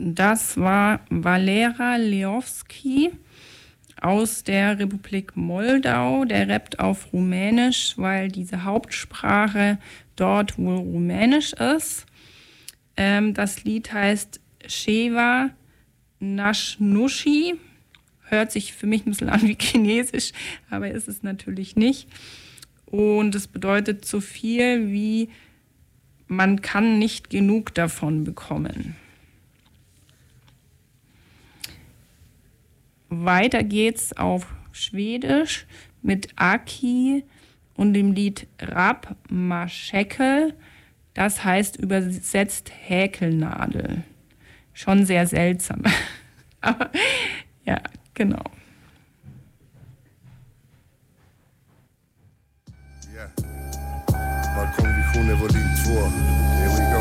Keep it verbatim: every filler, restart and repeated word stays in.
Das war Valera Leowski aus der Republik Moldau. Der rappt auf Rumänisch, weil diese Hauptsprache dort wohl Rumänisch ist. Ähm, das Lied heißt Sheva Nashnushi. Hört sich für mich ein bisschen an wie Chinesisch, aber ist es natürlich nicht. Und es bedeutet so viel wie, man kann nicht genug davon bekommen. Weiter geht's auf Schwedisch mit Aki und dem Lied Rap Maschekel. Das heißt übersetzt Häkelnadel. Schon sehr seltsam. Aber ja, genau. Yeah. Balkongvisioner volym två.